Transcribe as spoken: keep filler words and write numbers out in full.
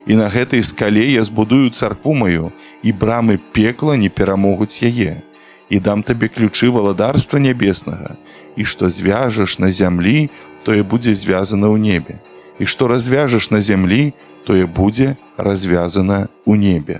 І на гэтай скале я збудую царкву маю, і брамы пекла не перамогуць яе. І дам табе ключы валадарства нябеснага, і што звяжаш на зямлі, тое будзе звязана ў небе. І што развяжаш на зямлі, тое будзе развязана ў небе.